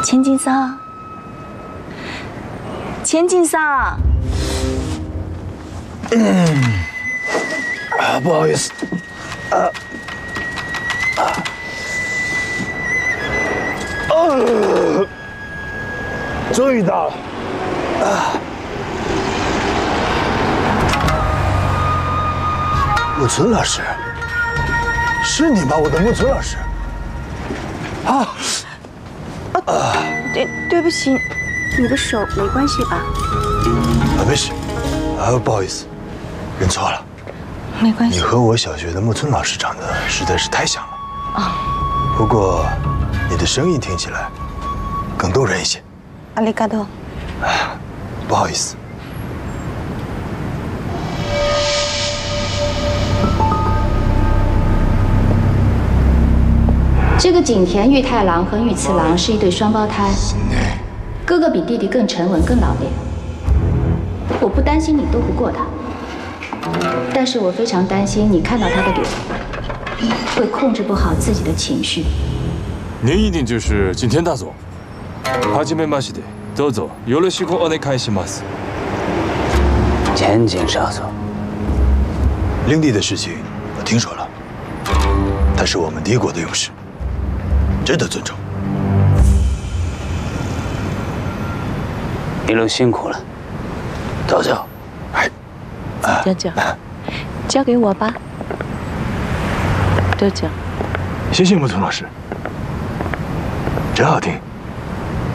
千金桑，千金桑， 不好意思，终于到了，木村老师，是你吗？我的木村老师。 对不起，你的手没关系吧？ 没事，不好意思，认错了。 没关系。 你和我小学的木村老师长得实在是太像了。不过你的声音听起来更动人一些。 阿里嘎多。 不好意思。 这个景田玉太郎和玉次郎是一对双胞胎，哥哥比弟弟更沉稳、更老练。我不担心你斗不过他，但是我非常担心你看到他的脸，会控制不好自己的情绪。 您一定就是景田大佐。はじめまして、どうぞよろしくお願いします。 千金少佐，令弟的事情我听说了，他是我们敌国的勇士。值得尊重。 一路辛苦了，走走。 舅舅，交给我吧。舅舅， 谢谢木村老师，真好听。